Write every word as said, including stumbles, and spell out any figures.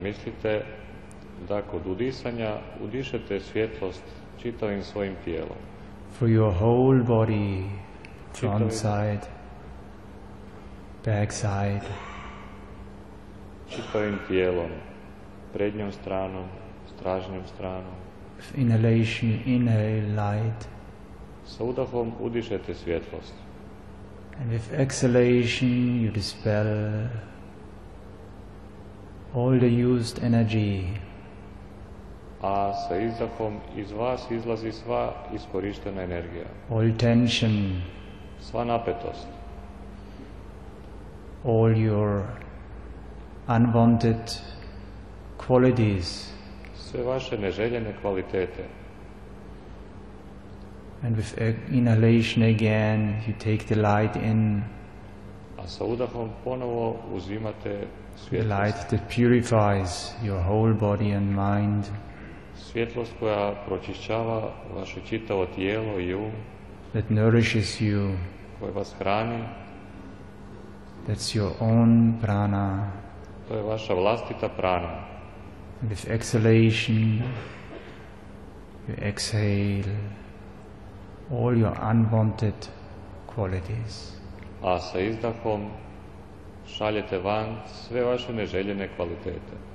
Mislite da kod udisanja udišete svjetlost čitavim svojim tijelom. For your whole body, front side, back side. Čitavim tijelom, prednjom stranom, stražnjom stranom. With inhalation, inhale light. Sa udahom udišete svjetlost. And with exhalation you dispel all the used energy. A sa izdahom iz vas izlazi sva iskorištena energija. All tension. Sva napetost. All your unwanted qualities. Sve vaše neželjene kvalitete. And with inhalation again, you take the light in. A sa udahom ponovo uzimate svjetlost. The light that purifies your whole body and mind. Svjetlost koja pročišćava vaše čitavo tijelo i um. That nourishes you. Koja vas hrani. That's your own prana. To je vaša vlastita prana. And with exhalation, you exhale all your unwanted qualities. A sa izdahom šaljete van sve vaše neželjene kvalitete.